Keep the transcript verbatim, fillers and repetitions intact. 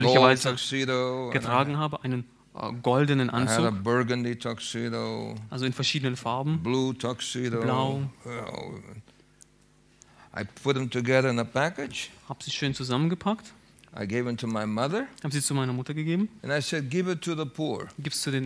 Gold Weise tuxedo. and I getragen habe, einen äh, goldenen I had a Anzug, burgundy tuxedo, also in verschiedenen Farben. blue tuxedo. Blau. You know. I put them together in a package. Habe sie schön zusammengepackt, I gave them to my mother, habe sie zu meiner Mutter gegeben. and I said, "Give it to the poor." Gib's zu den